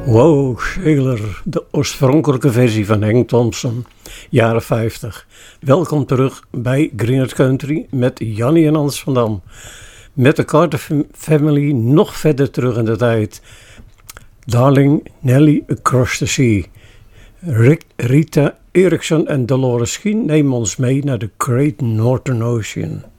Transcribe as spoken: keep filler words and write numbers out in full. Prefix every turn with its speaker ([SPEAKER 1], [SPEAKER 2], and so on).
[SPEAKER 1] Wow, Sailor, de oorspronkelijke versie van Hank Thompson, jaren vijftig. Welkom terug bij Greenwood Country met Jannie en Hans van Dam. Met de Carter Family nog verder terug in de tijd. Darling Nelly Across the Sea. Rick, Rita Erickson en Dolores Skien nemen ons mee naar de Great Northern Ocean.